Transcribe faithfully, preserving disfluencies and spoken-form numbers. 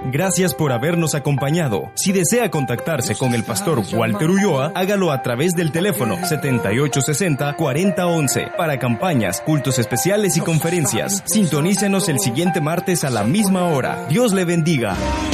Gracias por habernos acompañado. Si desea contactarse con el pastor Walter Ulloa, hágalo a través del teléfono setenta y ocho sesenta, cuarenta once para campañas, cultos especiales y conferencias. Sintonícenos el siguiente martes a la misma hora. Dios le bendiga.